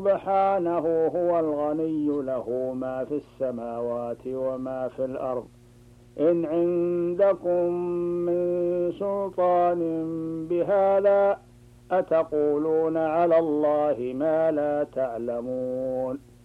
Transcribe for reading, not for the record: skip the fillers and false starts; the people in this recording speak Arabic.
سبحانه هو الغني له ما في السماوات وما في الأرض إن عندكم من سلطان بهذا أتقولون على الله ما لا تعلمون